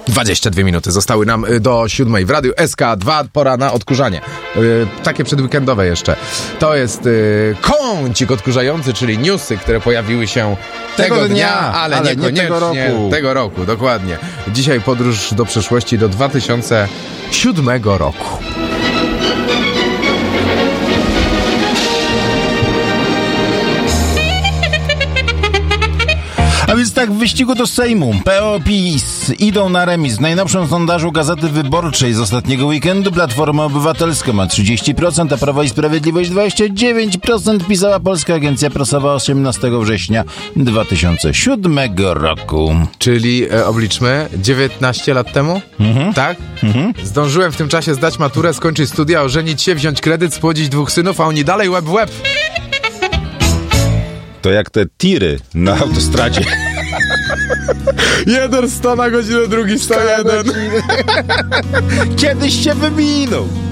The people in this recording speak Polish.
22 minuty zostały nam do 7 w Radiu SK2. Pora na odkurzanie. Takie przedweekendowe jeszcze. To jest kącik odkurzający, czyli newsy, które pojawiły się tego dnia, ale niekoniecznie tego roku. Dokładnie. Dzisiaj podróż do przeszłości do 2007 roku. A więc tak, w wyścigu do Sejmu PO, PiS idą na remis. W najnowszym sondażu Gazety Wyborczej z ostatniego weekendu Platforma Obywatelska ma 30%, a Prawo i Sprawiedliwość 29%, pisała Polska Agencja Prasowa 18 września 2007 roku. Czyli obliczmy 19 lat temu? Tak? Zdążyłem w tym czasie zdać maturę, skończyć studia, ożenić się, wziąć kredyt, spłodzić 2 synów, a oni dalej łeb w łeb. To jak te tiry na autostradzie. Jeden 100 na godzinę, drugi 101. Kiedyś się wyminął.